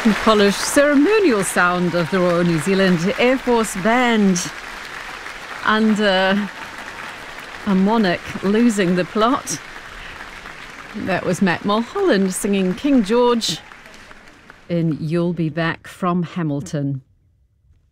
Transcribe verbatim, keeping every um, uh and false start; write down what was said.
Polished ceremonial sound of the Royal New Zealand Air Force Band under a monarch losing the plot. That was Matt Mulholland singing King George in You'll Be Back from Hamilton.